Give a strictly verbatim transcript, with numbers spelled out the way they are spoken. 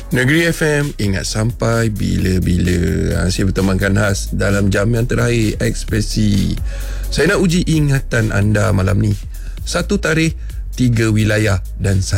Negeri F M, ingat sampai bila-bila. ha, Saya bertemankan khas dalam jam yang terakhir Ekspresi. Saya nak uji ingatan anda malam ni. Satu tarikh, tiga wilayah dan